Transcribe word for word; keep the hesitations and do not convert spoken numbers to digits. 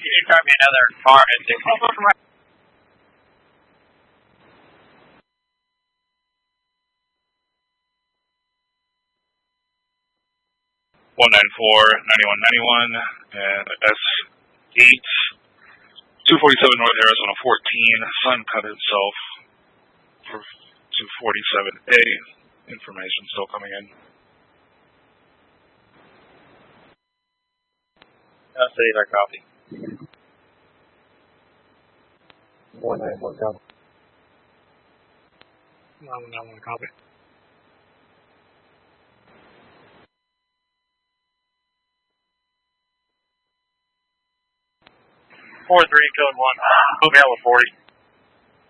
Can you drive me another car at six? one nine four, ninety-one ninety-one, and S eight, two forty-seven North Arizona fourteen, sun cut itself for two forty-seven A. Information still coming in. I'll say our copy. one nine one copy. one nine one copy. four three, code one. Hope you have a forty.